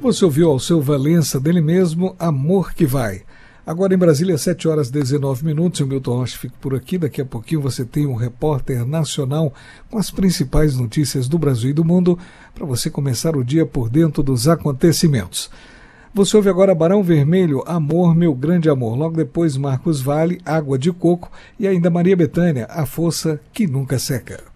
Você ouviu Alceu Valença, dele mesmo, Amor que Vai. Agora em Brasília, 7h19. Eu, Milton Rocha, fico por aqui. Daqui a pouquinho você tem um repórter nacional com as principais notícias do Brasil e do mundo para você começar o dia por dentro dos acontecimentos. Você ouve agora Barão Vermelho, Amor, Meu Grande Amor. Logo depois, Marcos Valle, Água de Coco e ainda Maria Bethânia, A Força que Nunca Seca.